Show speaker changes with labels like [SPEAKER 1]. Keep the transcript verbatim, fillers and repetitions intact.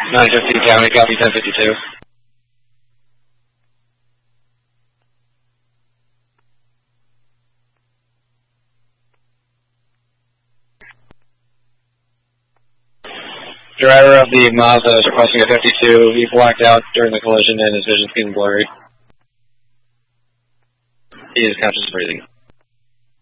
[SPEAKER 1] nine fifty County, copy ten fifty-two. Driver of the Mazda is requesting a fifty-two. He blacked out during the collision and his vision's getting blurry. He is conscious breathing.